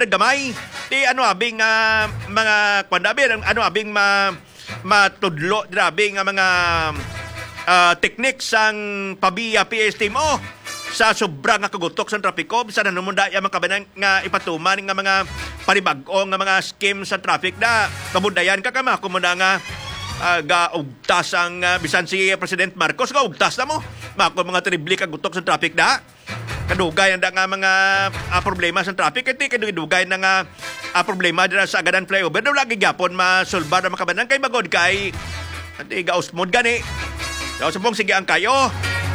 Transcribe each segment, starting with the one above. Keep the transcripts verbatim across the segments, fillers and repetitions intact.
naggamay. Di ano abing uh, mga kwandabi, ano abing ma, matudlo, abing uh, mga uh, techniques ang pabiya P S T mo sa sobrang nga kagutok sa trapiko. Bisa na numunda yung mga kabanan nga ipatuman nga mga panibag-o nga mga scheme sa traffic na kamundayan ka kama. Kumuna nga uh, gaugtas ang uh, bisan si President Marcos, gaugtas na mo. Mako mga triple kagutok sa traffic na. Kadugay na nga mga uh, problema sa traffic. Iti kadugay na nga uh, problema dira sa Agadan Flyover. Daw lagi gyapon masolbar na makabanan kay magod kay ati gausmod gani. Daw subong sige ang kayo.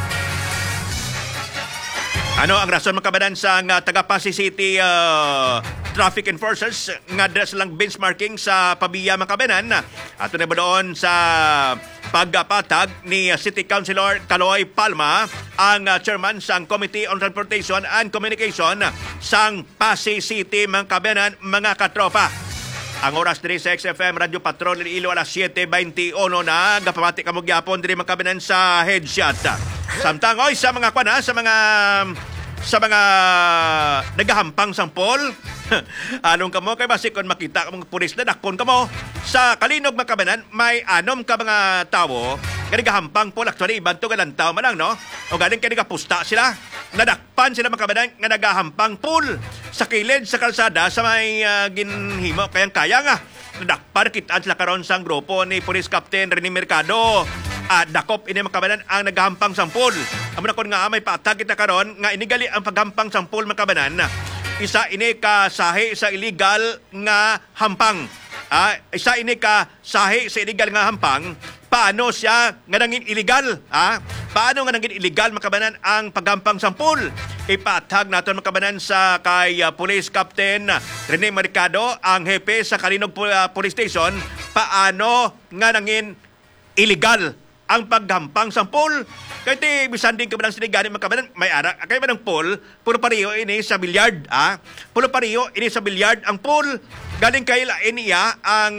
Ano ang rason makabanan sa uh, taga Pasay City uh, traffic enforcers nga dira silang benchmarking sa pabiya makabanan. Ato na ba doon sa pagpatag ni City Councilor Kaloy Palma, ang uh, chairman sang Committee on Transportation and Communication sang Pasay City Mangkabanan, mga katropa. Ang oras diri sa X F M Radio Patrol Ilo alas siete twenty-one na gapamati kamog gyapon diri Mangkabanan sa headshot. Samtang oy sa mga kwana sa mga sa mga nagahampang sampol. Anong kamo kay basi kon makita ka mga pulis na dakpon kamo sa Kalinog Makabanan, may anom ka mga tawo kani gahampang pol actually iban to galantaw man lang no o galing kani gapusta sila nadakpan sila Makabanan nga nagahampang pool sa kilid sa kalsada sa may uh, ginhimo kayang kaya nga nadakpan kitaan sila karon sang grupo ni Police Captain Rene Mercado. Uh, dakop ini Makabanan ang nagahampang sampol. Amo na kon nga may patag kita karon nga inigali ang paghampang sampol Makabanan. Isa ini ka sahi sa illegal nga hampang. Ah, isa ini ka sahi sa illegal nga hampang. Paano siya nga nangin illegal? Ah, paano nga nangin illegal Makabanan ang paghampang sampol? Ipatag naton Makabanan sa kay uh, Police Captain Rene Mercado, ang hepe sa Kalinog uh, Police Station. Paano nga nangin illegal ang paghampang sampol? Kaya ti bisan din ka ba ng sinigani Makabanan, may ara. Kaya ba ng pool, puro pariyo ini sa bilyard. Ah? Puro pariyo ini sa bilyard. Ang pool, galing kay lain iya ang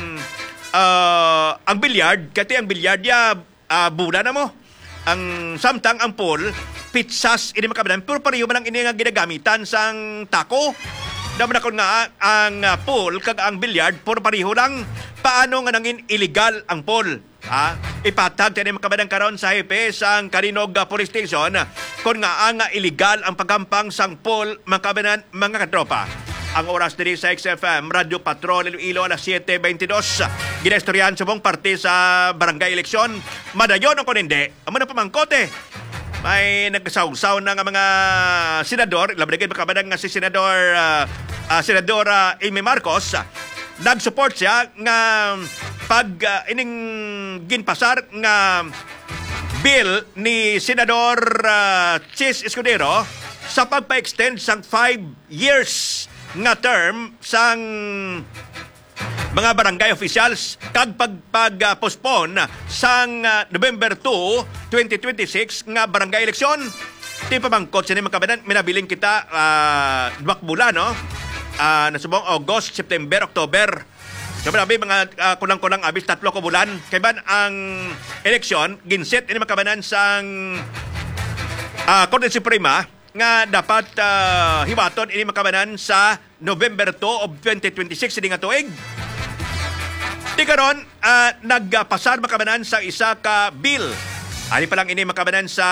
uh, ang bilyard. Kaya ang bilyard ya uh, bula na mo. Ang samtang ang pool, pizzas ini Makabanan, puro pariyo man ang ini nga ginagamitan sang tako. Daman ako nga ang uh, pool kag ang bilyard, puro pariho lang. Paano nga nangin illegal ang pool? Ah, ipatag tayo Makabanan karon sa hepe sang Kalinog Police Station kung nga ang illegal ang paghampang sang pool Makabanan, mga katropa. Ang oras diri sa X F M Radio Patrol Iloilo alas siete twenty-two. Ginestoryan sa mong parte sa barangay eleksyon. Madayon o kung hindi, amo na pamangkote. May nagkasawsaw na nga mga senador, labagay Makabanan nga si Senador uh, uh, Senadora Amy Marcos. Nag-support siya nga pag uh, ining ginpasar nga bill ni Senador uh, Chis Escudero sa pagpa-extend sang five years nga term sang mga barangay officials kag pagpag-postpone sang uh, November two, twenty twenty-six nga barangay eleksyon. Di pa bangkot siya ni Makabanan, minabiling kita uh, duwak bula, no? Uh, nasubong August, September, October. So, marami mga uh, kulang-kulang abis tatlo ko bulan. Kaya ba ang eleksyon, ginset ini Makabanan sang uh, Korte Suprema nga dapat uh, hiwaton ini Makabanan sa November two of twenty twenty-six ini nga tuig. Di karon uh, nagpasar Makabanan sa isa ka bill. Ani pa lang ini Makabanan sa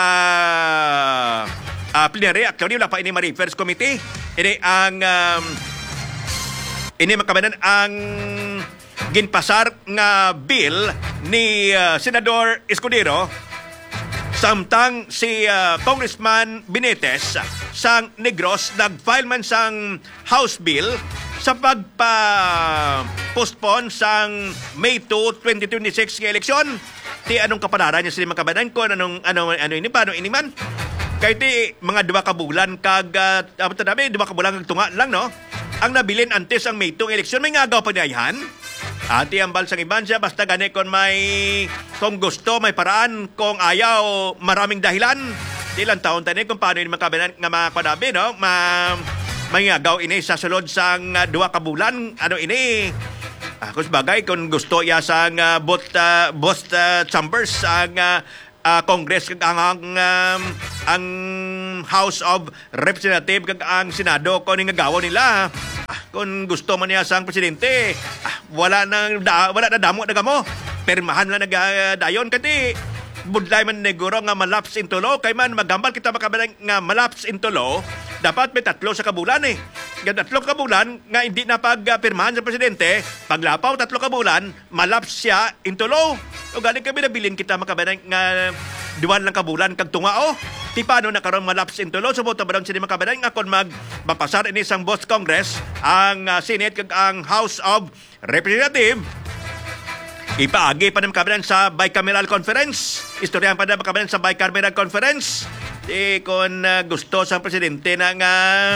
uh, plenary. Actually, wala pa ini ma-refers committee. Ini ang um, ini Makabanan ang ginpasar nga bill ni uh, Senador Escudero samtang si uh, Congressman Benitez sang Negros nag-file man sang House Bill sa pagpa-postpone sang May two, twenty twenty-six nga eleksyon. Ti anong kapanaran niya sila Makabanan ko anong ano ano ini paano ini man kay ti mga duwa ka bulan kag uh, dami duwa ka bulan kag tunga lang no. Ang nabilin antes ang May two eleksyon may ngagaw pa niyan. Ati ang balsang iban siya basta gani kung may kung gusto may paraan kung ayaw maraming dahilan. Ilang taon tani kung paano ini Makabanan nga makadabi no ma may ngagaw ini sa sulod sang uh, duwa ka bulan ano ini. Ah, kung bagay kung gusto ya sang uh, both uh, both uh, chambers ang uh, uh, Congress kag ang um, ang House of Representatives kag ang Senado ko ning gawon nila. kung gusto man niya sang presidente, ah, wala na da, wala na damo na gamo. Permahan lang nagdayon kati budlay man neguro nga malaps into law kay man magambal kita makabalang nga malaps into law dapat may tatlo sa kabulan eh. Yung tatlo kabulan nga hindi na pagpirmahan sa presidente, paglapaw tatlo kabulan, malaps siya into law. O galing kami nabilin kita makabalang nga duwan lang kabulan kag tungao. Ti paano na karon malaps into law? Subuto ba lang sila makabalang nga kung mag mapasar ini sang both Congress, ang uh, Senate kag ang House of Representatives. Ipaagi pa ng kabilan sa bicameral conference. Istoryahan pa na kabilan sa bicameral conference. Di kung uh, gusto sa presidente na nga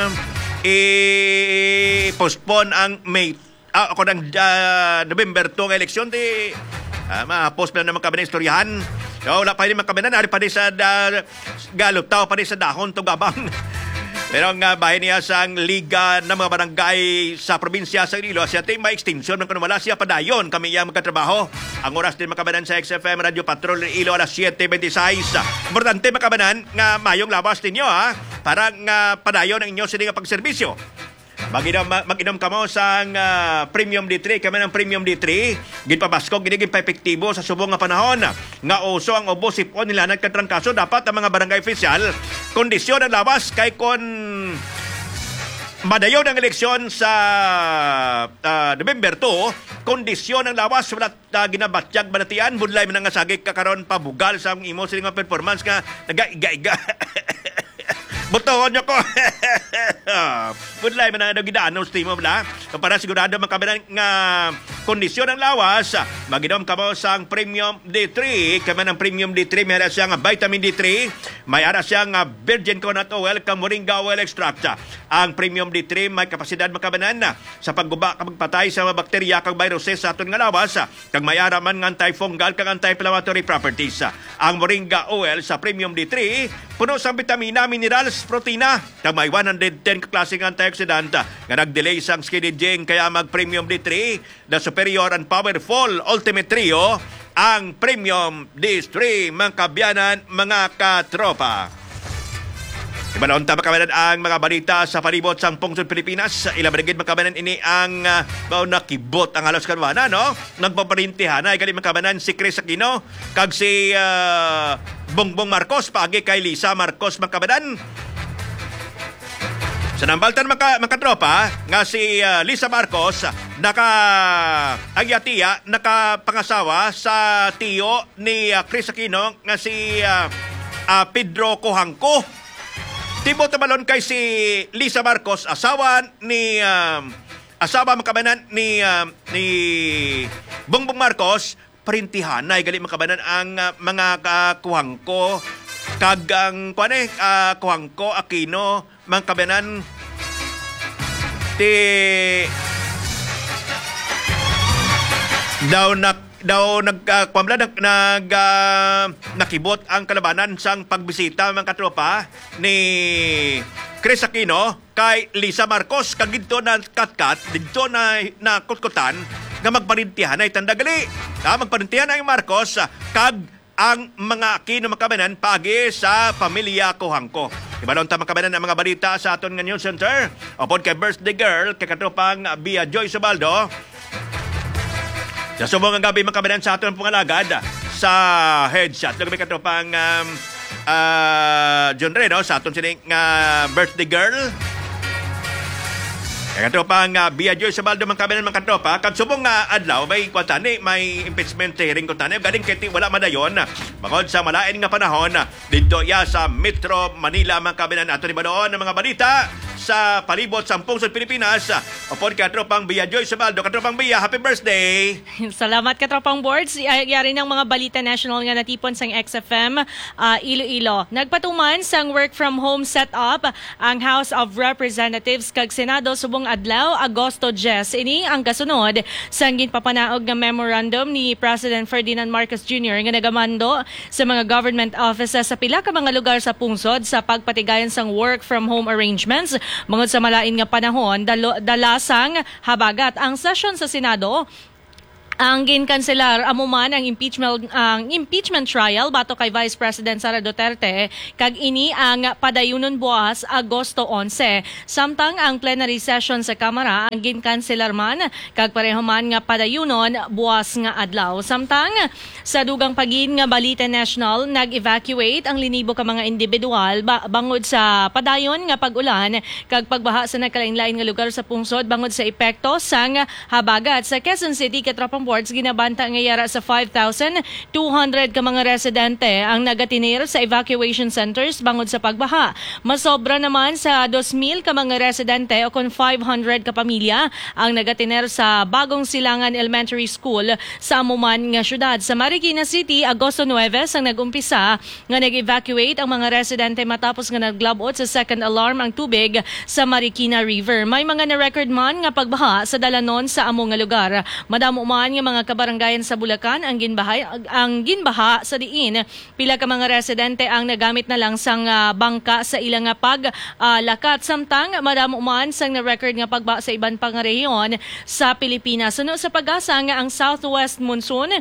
i-postpone ang May ah, ako ng uh, November two ng eleksyon, di uh, ma-post na naman kabilan istoryahan. So, wala pa rin makabilan. Ari pa rin sa uh, galutaw pa rin sa dahon to gabang. Pero ang uh, bahay niya sa liga ng mga barangay sa probinsya sa Iloilo, siya tayo may extinction ng kanumala siya padayon kami iya magkatrabaho. Ang oras din makabanan sa X F M Radio Patrol Iloilo alas siete twenty-six. Importante makabanan nga mayong lawas ninyo ha, para nga padayon ang inyo sininga pagserbisyo. Mag-inom, mag-inom ka mo sa uh, Premium D three. Kami ng Premium D three. Ginpabasko, giniging pa-epektibo sa subong nga panahon. Nga uso ang obo, sipon, nilanad katrangkaso. Dapat ang mga barangay official, kondisyon ang lawas kay kon madayon ang eleksyon sa uh, November two, kondisyon ang lawas, wala uh, ginabatyag banatian, budlay man nga sagik kakaron pabugal sa imo sining nga performance nga naga-iga-iga. Butohon nyo ko. Budlay man ang gidaan sa timo bala. Para sigurado makabilang nga kondisyon ng lawas, mag-inom ka mo sa Premium D three. Kama ng Premium D three, may ara siyang vitamin D three, may ara siyang virgin coconut oil, kang moringa oil extract. Ang Premium D three may kapasidad makabanan sa pagguba kag magpatay sa mga bakterya kag viruses sa aton nga lawas, kag may ara man nga antifungal kag anti-inflammatory properties. Ang moringa oil sa Premium D three puno sa vitamina, minerals, protina, kag may one hundred ten ka klaseng antioxidant nga nag-delay sang skin aging. Kaya mag-Premium D three, the superior and powerful ultimate trio, ang Premium D three, mga kabyanan, mga katropa. Ibalon ta makabanan ang mga balita sa palibot sang pungsod Pilipinas. Ilabrigid makabanan ini ang uh, bao nakibot ang halos kanwana, no? Nagpaparintihan na igali makabanan si Chris Aquino kag si uh, Bongbong Marcos paagi kay Lisa Marcos makabanan. Sa nambaltan maka, makatropa nga si uh, Lisa Marcos naka agyatiya nakapangasawa sa tiyo ni uh, Chris Aquino nga si uh, uh, Pedro Cojanco. Tibo tabalon kay si Lisa Marcos, asawa ni um, asawa makabanan ni um, ni Bongbong Marcos, parintihan na igali makabanan ang uh, mga uh, Cojanco kag ang kuane uh, Cojanco Aquino makabanan ti daw na daw nag uh, kwamla nag, nag uh, nakibot ang kalabanan sang pagbisita mga katropa ni Chris Aquino kay Lisa Marcos kag didto na katkat didto na nakutkutan nga magparintihan ay tandagali na magparintihan ay Marcos kag ang mga Aquino makabanan pagi sa pamilya Cojanco. Ibalon ta makabanan ang mga balita sa aton nga news center upod kay birthday girl kay katropang Bia Joy Subaldo. Sa subong ang gabi makabanan sa aton pangalagad sa headshot. Lagay ka ito pang um, uh, John Reno sa aton sining uh, birthday girl. Kaya ito pang uh, Bia Joy Sabaldo makabanan mga katropa. Kag subong nga uh, adlaw may kwatani, may impeachment hearing ko tani. Galing kiti wala madayon. Bangod sa malain nga panahon dito ya sa Metro Manila makabanan ato ni doon ang mga balita sa palibot sa pungsod Pilipinas. Upon katropang Bia Joy Sabaldo. Katropang Bia, happy birthday! Salamat katropang boards. Yari ng mga balita national nga natipon sang X F M uh, Iloilo. Nagpatuman sang work from home setup ang House of Representatives kag Senado subong adlaw Agosto ten. Ini ang kasunod sang ginpapanaog nga memorandum ni President Ferdinand Marcos Junior nga nagamando sa mga government offices sa pila ka mga lugar sa pungsod sa pagpatigayon sang work from home arrangements. Mangod sa malain nga panahon, dalo, dalasang habagat ang session sa Senado ang ginkanselar amuman ang impeachment ang impeachment trial bato kay Vice President Sara Duterte kag ini ang padayunon buwas Agosto onse. Samtang ang plenary session sa Kamara ang ginkanselar man kag pareho man nga padayunon buwas nga adlaw. Samtang sa dugang pagin nga Balita National nag-evacuate ang linibo ka mga individual ba- bangod sa padayon nga pag-ulan kag pagbaha sa nagkalain-lain nga lugar sa pungsod bangod sa epekto sang habagat sa Quezon City Katropang Boards ginabanta nga yara sa five thousand two hundred ka mga residente ang nagatinir sa evacuation centers bangod sa pagbaha. Masobra naman sa two thousand ka mga residente o kon five hundred ka pamilya ang nagatinir sa Bagong Silangan Elementary School sa amuman nga syudad. Sa Marikina City, Agosto nine ang nagumpisa nga nag-evacuate ang mga residente matapos nga naglabot sa second alarm ang tubig sa Marikina River. May mga na-record man nga pagbaha sa dalanon sa amo nga lugar. Madamo man nga mga kabaranggayan sa Bulacan ang ginbahay ang ginbaha sa diin pila ka mga residente ang nagamit na lang sang uh, bangka sa ilang nga pag uh, lakat samtang madamo man sang na-record nga pagbaha sa iban pang rehiyon sa Pilipinas. Suno sa pag-asa nga ang southwest monsoon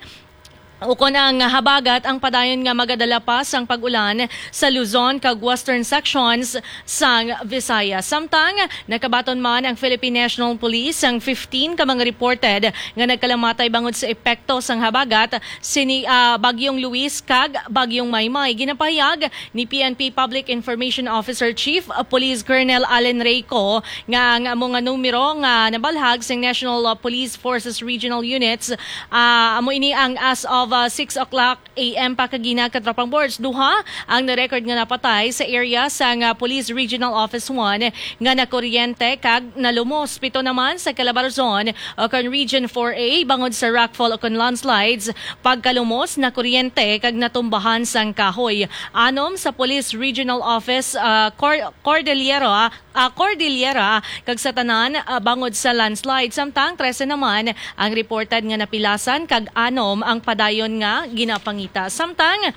ukon ang habagat ang padayon nga magadala pa sang pag-ulan sa Luzon kag western sections sang Visayas. Samtang nakabaton man ang Philippine National Police ang fifteen ka mga reported nga nagkalamatay bangod sa epekto sang habagat sini uh, Bagyong Luis kag Bagyong Maymay. Ginapahayag ni P N P Public Information Officer Chief uh, Police Colonel Allen Reyco nga ang mga numero nga nabalhag sa National uh, Police Forces Regional Units uh, amo ini ang as of uh, six o'clock a m pa kagina Katropang Boards. Duha ang na-record nga napatay sa area sa nga Police Regional Office one nga nakuryente kag nalumos. Pito naman sa Calabarzon o kan Region four A bangod sa rockfall o kan landslides. Pagkalumos na kuryente kag natumbahan sang kahoy. Anom sa Police Regional Office uh, Cor- Cordillera uh, Cordillera kag sa tanan uh, bangod sa landslide. Samtang trese naman ang reported nga napilasan kag anom ang padayon nga ginapangita. Samtang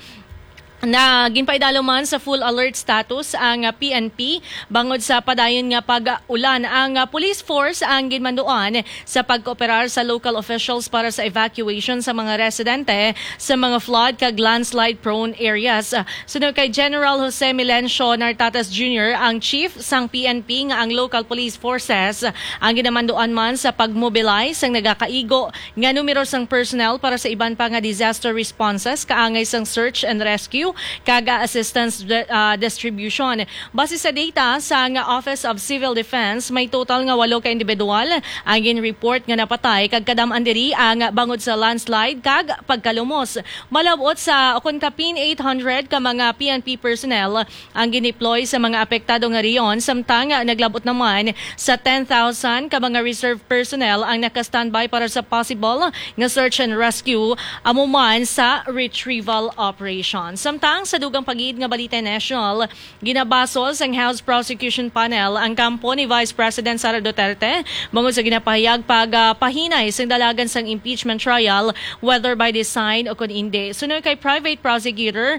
na ginpaidalo man sa full alert status ang uh, P N P bangod sa padayon nga pag-ulan. Ang uh, police force ang ginmanduan sa pag-kooperar sa local officials para sa evacuation sa mga residente sa mga flood kag landslide prone areas. Uh, sunod kay General Jose Milencio Nartatas Junior ang chief sang P N P nga ang local police forces uh, ang ginamanduan man sa pag-mobilize sang nagakaigo nga numero sang personnel para sa iban pa nga disaster responses kaangay sang search and rescue kaga assistance uh, distribution. Base sa data sa nga Office of Civil Defense, may total nga walo ka individual ang gin-report nga napatay kag kadam andiri ang bangod sa landslide kag pagkalumos. Malabot sa ukon kapin eight hundred ka mga P N P personnel ang gin-deploy sa mga apektado nga riyon samtang naglabot naman sa ten thousand ka mga reserve personnel ang naka-standby para sa possible nga search and rescue amuman sa retrieval operation. Samtang sa dugang pagid nga Balita National, ginabasol sang House Prosecution Panel ang kampo ni Vice President Sara Duterte bangod sa ginapahayag pagpahinay uh, sang dalagan sang impeachment trial whether by design o kun hindi. Sunod kay Private Prosecutor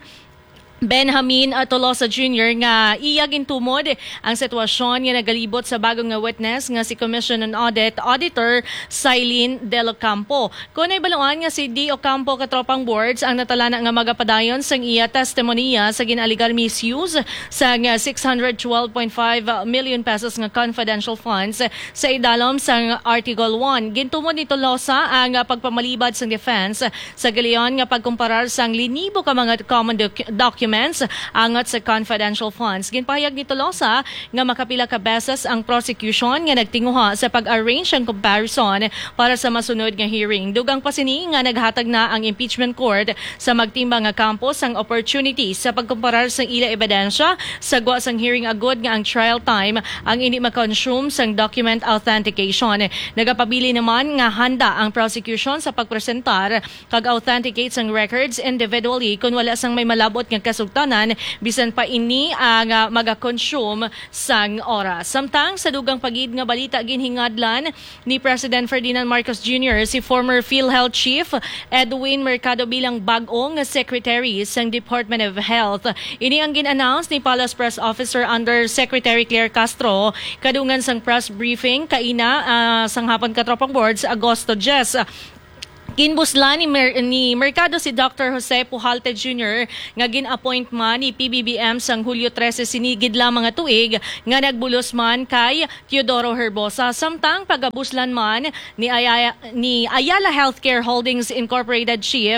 Benjamin Tolosa Junior nga iyag intumod ang sitwasyon nga nagalibot sa bagong nga witness nga si Commission on Audit Auditor Sailin Del Ocampo. Kunay baluan nga si D. Ocampo Katropang Boards ang natalana nga magapadayon sang iya testimonya sa ginaligar misuse sa nga six hundred twelve point five million pesos nga confidential funds sa idalom sang Article one. Gintumod ni Tolosa ang pagpamalibad sang defense sa galion nga pagkumparar sang linibo ka mga common doc- documents angat sa confidential funds. Ginpahayag ni Tolosa nga makapila ka beses ang prosecution nga nagtinguha sa pag-arrange ang comparison para sa masunod nga hearing. Dugang pasini nga naghatag na ang impeachment court sa magtimbang nga campus ang opportunity sa pagkumparar sa ila ebidensya sa gwa sang hearing agud nga ang trial time ang hindi makonsume sang document authentication. Nagapabili naman nga handa ang prosecution sa pagpresentar kag authenticate sang records individually kung wala sang may malabot nga kasugtanan bisan pa ini ang uh, maga-consume sang oras. Samtang sa dugang pagid nga balita ginhingadlan ni President Ferdinand Marcos Junior si former PhilHealth Chief Edwin Mercado bilang bag-ong Secretary sang Department of Health. Ini ang gin-announce ni Palace Press Officer Under Secretary Claire Castro kadungan sang press briefing kaina uh, sang hapon Katropang Boards Agosto ten. Ginbuslan ni, Mer- ni Mercado si Doctor Jose Pujalte Junior nga gin-appoint man ni P B B M sang Hulyo trese sinigid lang mga tuig nga nagbulos man kay Teodoro Herbosa. Samtang pagabuslan man ni, Ayala, ni Ayala Healthcare Holdings Incorporated Chief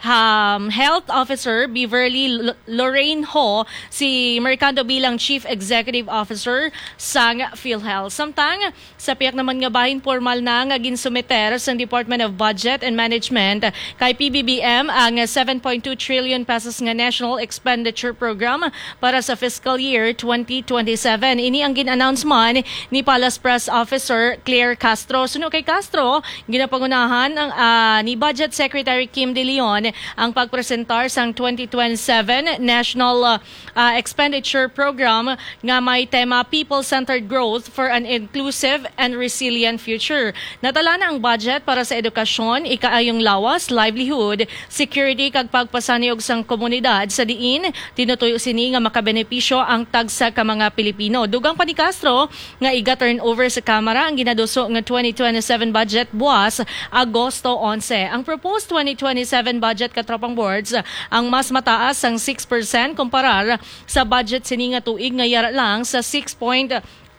um, Health Officer Beverly L- Lorraine Ho si Mercado bilang Chief Executive Officer sang PhilHealth. Samtang sa piyak naman nga bahin formal na nga ginsumeter sang Department of Budget and Management kay P B B M ang seven point two trillion pesos nga National Expenditure Program para sa fiscal year twenty twenty-seven. Ini ang gin-announce man ni Palace Press Officer Claire Castro. Suno kay Castro, ginapangunahan ang uh, ni Budget Secretary Kim De Leon ang pagpresentar sang twenty twenty-seven National uh, uh, Expenditure Program nga may tema People-Centered Growth for an Inclusive and Resilient Future. Natala na ang budget para sa edukasyon, ikaayong lawas, livelihood, security kag pagpasaniog sang komunidad sa diin tinutuyo sini nga makabenepisyo ang tagsa ka mga Pilipino. Dugang pa ni Castro nga iga-turn over sa Kamara ang ginaduso nga twenty twenty-seven budget buwas Agosto eleven. Ang proposed twenty twenty-seven budget katropang boards ang mas mataas sang six percent kumparar sa budget sini nga tuig nga yara lang sa six point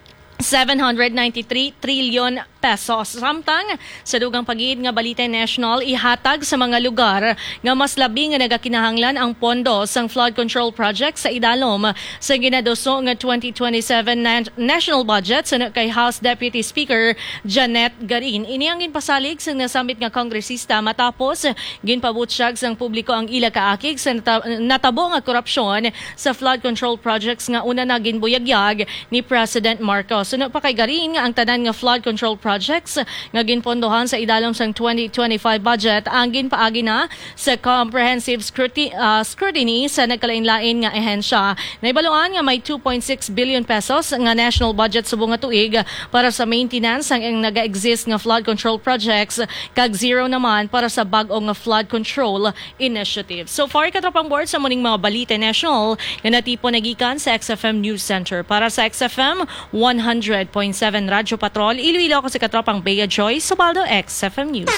seven ninety-three trillion pesos. Samtang sa dugang pagid nga Balita National ihatag sa mga lugar nga mas labi nga nagakinahanglan ang pondo sang flood control project sa idalom sa ginaduso nga twenty twenty-seven na- national budget sa kay House Deputy Speaker Janet Garin. Ini ang ginpasalig sa nasamit nga kongresista matapos ginpabutyag sang publiko ang ila kaakig sa nata- natabo nga korupsyon sa flood control projects nga una na ginbuyagyag ni President Marcos. Suno pa kay Garin nga ang tanan nga flood control projects nga ginpondohan sa idalom sang twenty twenty-five budget ang ginpaagi na sa comprehensive scrutiny, uh, scrutiny sa nagkalain-lain nga ehensya. Naibaluan nga may two point six billion pesos nga national budget sa bunga tuig para sa maintenance ang naga-exist nga flood control projects kag zero naman para sa bag-o nga flood control initiative. So far katropang board sa muning mga Balita National nga natipo nagikan sa X F M News Center. Para sa X F M one hundred point seven Radyo Patrol, Iloilo ako si katropang Bea Joy, Subaldo, X F M News.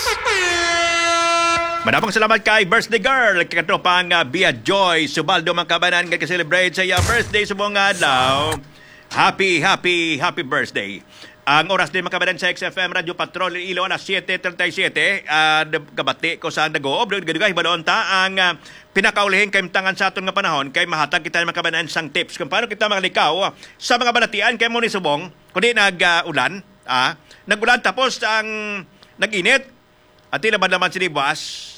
Madamang salamat kay birthday girl, katropang uh, Bea Joy, Subaldo, mga kabanan, nga celebrate sa iya birthday sa buong adlaw. Happy, happy, happy birthday. Ang oras din mga kabanan sa X F M Radyo Patrol Iloilo, alas seven thirty-seven. Uh, kabati ko sa nag-oob. Gadugay, balon ta ang uh, pinakaulihin kay tangan sa aton nga panahon kay mahatag kita mga kabanan sang tips kung paano kita makalikaw sa mga balatian kay mo ni subong kundi nag-ulan. Uh, ah, nag-ulan tapos ang nag-init at tila ba naman sinibas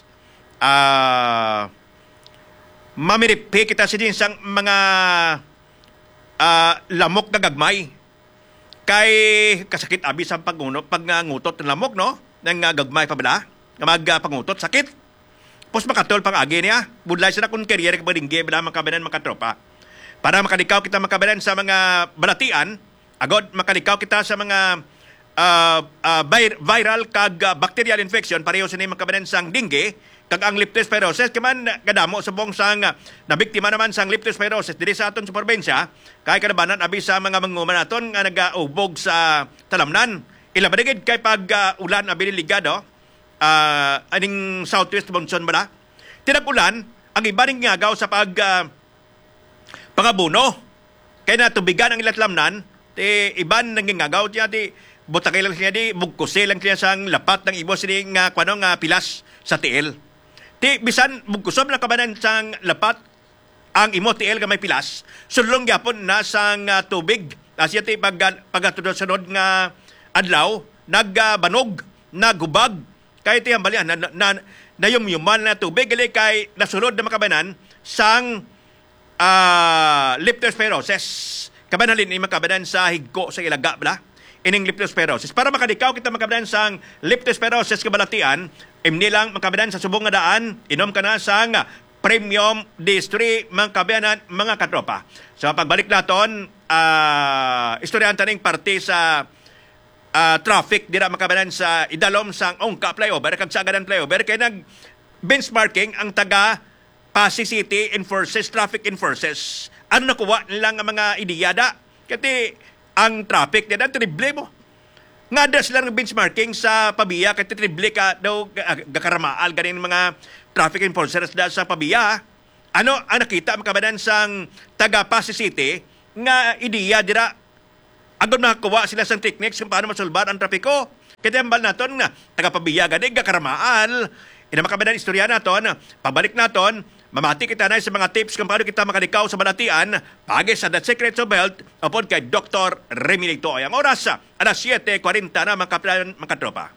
uh, mamiripi kita sining sang mga uh, lamok na gagmay kay kasakit abis ang pagunot pagngutot ng lamok no ng uh, gagmay pa bala nga magpangutot sakit pos makatol pang agi niya budlay sila kung career ka baringge bala makabanan makatropa para makalikaw kita makabanan sa mga balatian agod makalikaw kita sa mga Uh, uh, vir- viral kag uh, bacterial infection pareho sa ni makabanan sang dengue kag ang leptospirosis kaman kadamo sa bong sang uh, nabiktima naman sang leptospirosis diri sa aton sa probinsya kay kadabanan abi sa mga manguman naton nga nagaubog sa talamnan ilabadigid kay pag uh, ulan abi ligado uh, aning southwest monsoon bala tinag-ulan ang iba ring ngagaw sa pag uh, pangabuno kay natubigan ang ilat lamnan ti iban nangingagaw tiya ti butakay lang siya di, bugkuse lang siya sang lapat ng ibo sining nga kwano nga pilas sa tiil. Ti bisan bugkusom lang kabanan sang lapat ang imo tiil nga may pilas, sulong gyapon na sang uh, tubig. Asya ti pag pagatunod-sunod nga adlaw nagbanog, nagubag kay ti hambalian na, na, na yumyuman na tubig gali kay nasulod na makabanan sang uh, leptospirosis. Kabanalin ni makabanan sa higko sa ilaga bala. Ining leptospirosis. Para makadikaw kita makabadan sang leptospirosis kabalatian, imni lang makabadan sa subong nga daan, inom ka na sang Premium Distri mga kabayanan, mga katropa. So pagbalik naton, uh, istoryahan taning parte sa uh, traffic dira makabadan sa idalom sang Ongka flyover, kag sa Agadan flyover, kay nag benchmarking ang taga Pasig City Enforces, Traffic Enforces. Ano nakuha nilang ang mga ideyada? Kasi ang traffic nila, triple mo. nga da silang benchmarking sa pabiya kay titrible ka daw ga- gakaramaal ganin mga traffic enforcers da sa pabiya. Ano ang nakita makabanan sang taga Pasig City nga ideya dira agon makakuha sila sang techniques kung paano masulbar ang trapiko. Kaya ambal naton nga taga pabiya gani gakaramaal. Ina makabanan istorya naton, pabalik naton mamati kita na sa mga tips kung paano kita makalikaw sa balatian pagi sa The Secrets of Health upod kay Doctor Remy Toy. Ang oras, alas siyete forty na mga kaplan, mga katropa.